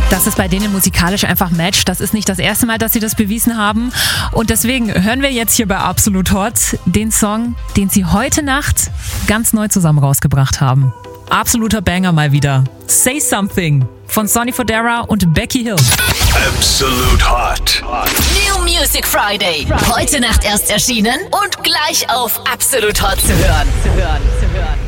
Dass es bei denen musikalisch einfach matcht, das ist nicht das erste Mal, dass sie das bewiesen haben. Und deswegen hören wir jetzt hier bei Absolut Hot den Song, den sie heute Nacht ganz neu zusammen rausgebracht haben. Absoluter Banger mal wieder. Say Something von Sonny Fodera und Becky Hill. Absolut Hot. New Music Friday. Heute Nacht erst erschienen und gleich auf Absolut Hot zu hören.